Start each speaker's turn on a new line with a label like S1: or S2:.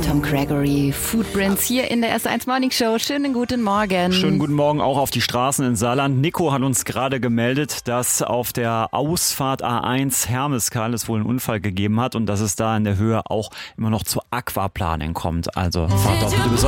S1: Tom Gregory, Footprints hier in der S1 Morning Show. Schönen guten Morgen.
S2: Schönen guten Morgen auch auf die Straßen in Saarland. Nico hat uns gerade gemeldet, dass auf der Ausfahrt A1 Hermeskeil es wohl einen Unfall gegeben hat und dass es da in der Höhe auch immer noch zu Aquaplaning kommt. Also fahrt dort bitte besonders